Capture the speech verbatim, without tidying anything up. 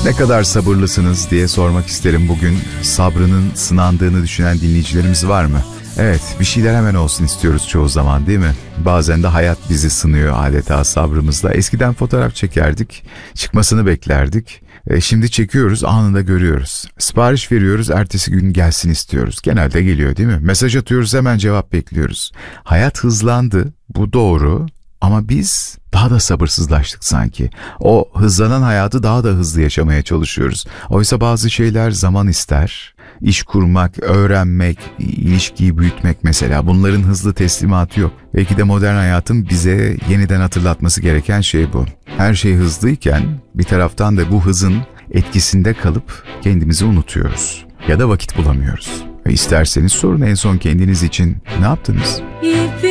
Ne kadar sabırlısınız diye sormak isterim bugün. Sabrının sınandığını düşünen dinleyicilerimiz var mı? Evet, bir şeyler hemen olsun istiyoruz çoğu zaman, değil mi? Bazen de hayat bizi sınıyor adeta sabrımızla. Eskiden fotoğraf çekerdik, çıkmasını beklerdik. E şimdi çekiyoruz, anında görüyoruz. Sipariş veriyoruz, ertesi gün gelsin istiyoruz. Genelde geliyor, değil mi? Mesaj atıyoruz, hemen cevap bekliyoruz. Hayat hızlandı, bu doğru. Ama biz daha da sabırsızlaştık sanki. O hızlanan hayatı daha da hızlı yaşamaya çalışıyoruz. Oysa bazı şeyler zaman ister. İş kurmak, öğrenmek, ilişkiyi büyütmek mesela, bunların hızlı teslimatı yok. Belki de modern hayatın bize yeniden hatırlatması gereken şey bu. Her şey hızlıyken bir taraftan da bu hızın etkisinde kalıp kendimizi unutuyoruz. Ya da vakit bulamıyoruz. Ve isterseniz sorun, en son kendiniz için ne yaptınız?